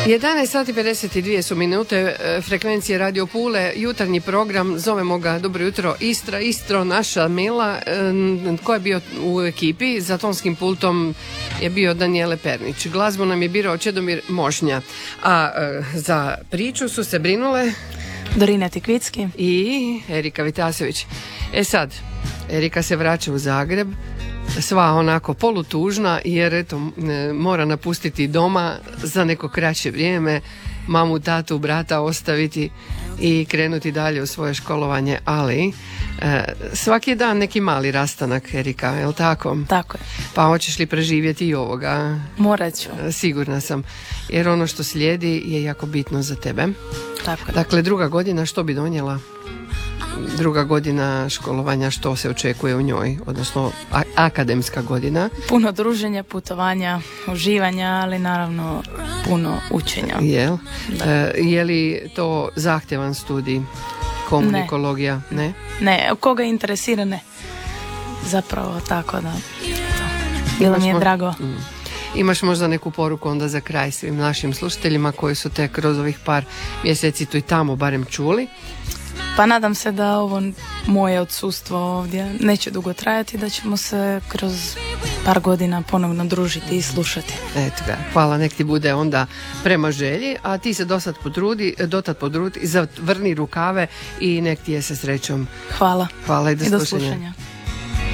11 sati 52 su minute, frekvencije Radio Pule, jutarnji program, zovemo ga Dobro jutro Istra, Istro, naša Mila, ko je bio u ekipi, za tonskim pultom je bio Danijele Pernić, glazbu nam je birao Čedomir Možnja, a za priču su se brinule Dorina Tikvicki i Erika Vitasović. Sad, Erika se vraća u Zagreb, sva onako polutužna jer eto mora napustiti doma za neko kraće vrijeme, mamu, tatu, brata ostaviti i krenuti dalje u svoje školovanje, ali svaki je dan neki mali rastanak, Erika, je li tako? Tako je. Pa hoćeš li preživjeti i ovoga? Morat ću. Sigurna sam, jer ono što slijedi je jako bitno za tebe. Tako je. Dakle, druga godina, što bi donijela? Druga godina školovanja, što se očekuje u njoj, odnosno akademska godina? Puno druženja, putovanja, uživanja, ali naravno puno učenja. Jel? Je li to zahtjevan studij? Komunikologija? Ne? Ne, koga interesira ne. Zapravo tako da. Bilo mi je drago. Imaš možda neku poruku onda za kraj svim našim slušateljima koji su te kroz ovih par mjeseci tu i tamo barem čuli? Pa nadam se da ovo moje odsustvo ovdje neće dugo trajati, da ćemo se kroz par godina ponovno družiti i slušati. Eto ga, hvala, nek ti bude onda prema želji, a ti se dotad potrudi, zavrni rukave i nek ti je sa srećom. Hvala. Hvala i do slušanja.